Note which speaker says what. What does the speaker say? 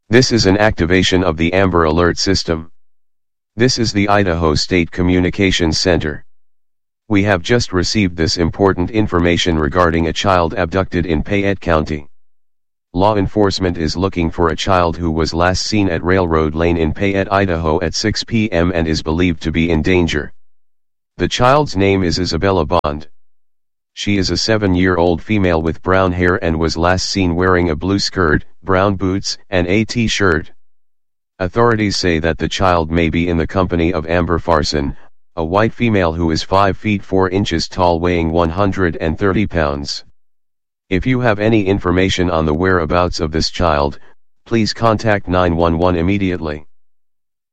Speaker 1: This is an activation of the Amber Alert system. This is the Idaho State Communications Center. We have just received this important information regarding a child abducted in Payette County. Law enforcement is looking for a child who was last seen at Railroad Lane in Payette, Idaho at 6 p.m. and is believed to be in danger. The child's name is Isabella Bond. She is a 7-year-old female with brown hair and was last seen wearing a blue skirt, brown boots, and a t-shirt. Authorities say that the child may be in the company of Amber Farson, a white female who is 5 feet 4 inches tall, weighing 130 pounds. If you have any information on the whereabouts of this child, please contact 911 immediately.